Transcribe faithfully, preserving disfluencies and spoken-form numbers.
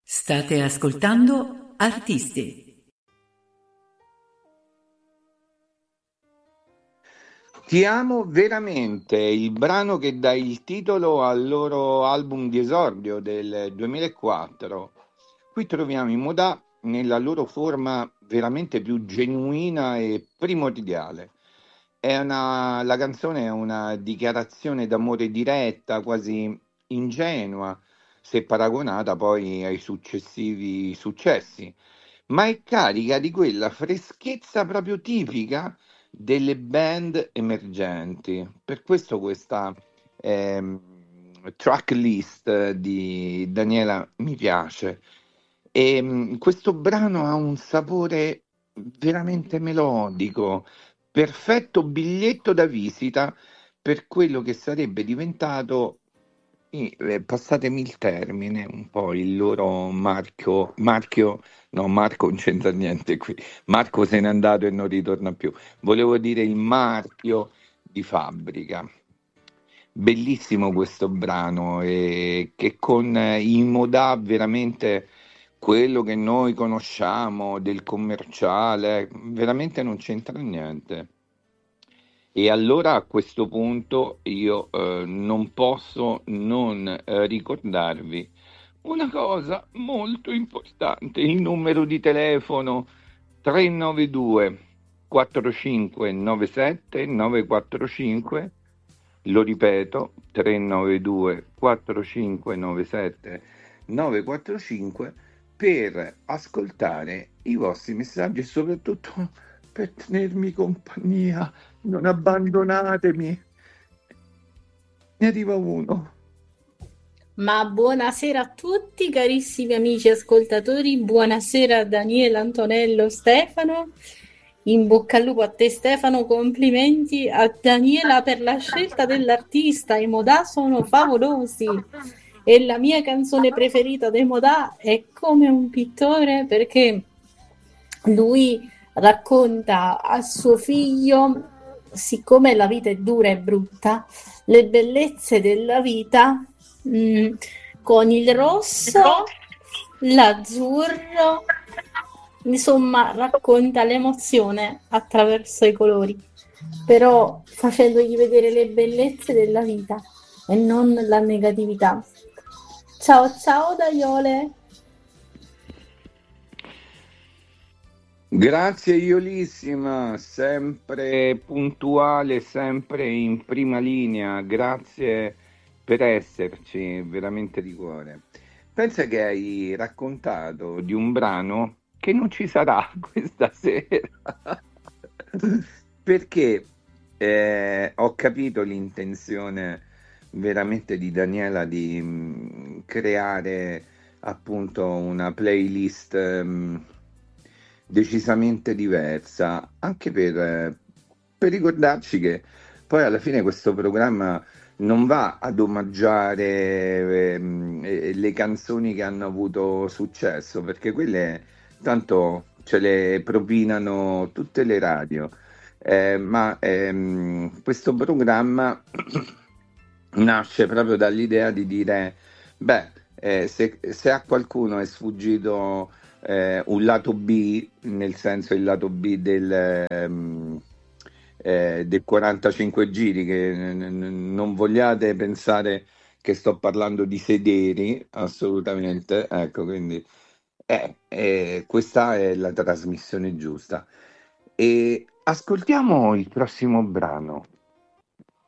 State ascoltando Artisti. Ti amo veramente, il brano che dà il titolo al loro album di esordio del duemilaquattro. Qui troviamo i Modà nella loro forma veramente più genuina e primordiale. È una, la canzone è una dichiarazione d'amore diretta, quasi ingenua, se paragonata poi ai successivi successi, ma è carica di quella freschezza proprio tipica delle band emergenti. Per questo questa ehm, track list di Daniela mi piace. E, mh, questo brano ha un sapore veramente melodico, perfetto biglietto da visita per quello che sarebbe diventato, i- eh, passatemi il termine, un po' il loro marchio, marchio, no, Marco non c'entra niente qui, Marco se n'è andato e non ritorna più, volevo dire il marchio di fabbrica. Bellissimo questo brano e che con eh, i Modà veramente quello che noi conosciamo del commerciale, veramente non c'entra niente. E allora a questo punto io eh, non posso non eh, ricordarvi una cosa molto importante, il numero di telefono tre nove due quattro cinque nove sette nove quattro cinque, lo ripeto, tre nove due quattro cinque nove sette nove quattro cinque per ascoltare i vostri messaggi e soprattutto per tenermi compagnia. Non abbandonatemi. Ne arriva uno. Ma buonasera a tutti, carissimi amici ascoltatori, buonasera a Daniele, Antonello, Stefano. In bocca al lupo a te Stefano, complimenti a Daniela per la scelta dell'artista, i Modà sono favolosi e la mia canzone preferita dei Modà è Come un pittore, perché lui racconta a suo figlio, siccome la vita è dura e brutta, le bellezze della vita, mh, con il rosso, l'azzurro, insomma racconta l'emozione attraverso i colori, però facendogli vedere le bellezze della vita e non la negatività. Ciao ciao Daiole! Grazie Iolissima, sempre puntuale, sempre in prima linea, grazie per esserci, veramente di cuore. Pensa che hai raccontato di un brano che non ci sarà questa sera, perché eh, ho capito l'intenzione veramente di Daniela di mh, creare appunto una playlist mh, decisamente diversa, anche per, eh, per ricordarci che poi alla fine questo programma non va ad omaggiare ehm, eh, le canzoni che hanno avuto successo, perché quelle tanto ce le propinano tutte le radio. Eh, ma ehm, questo programma nasce proprio dall'idea di dire, beh, eh, se, se a qualcuno è sfuggito eh, un lato B, nel senso il lato B del, ehm, eh, del quarantacinque giri, che n- n- non vogliate pensare che sto parlando di sederi, assolutamente, ecco, quindi eh, eh, questa è la trasmissione giusta. E ascoltiamo il prossimo brano.